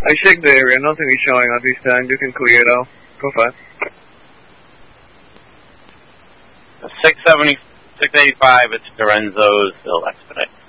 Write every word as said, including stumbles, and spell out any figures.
I checked the area, nothing is showing at this time. You can clear it out. Go fast. six seventy, six eighty-five, it's Dorenzo's, they'll expedite.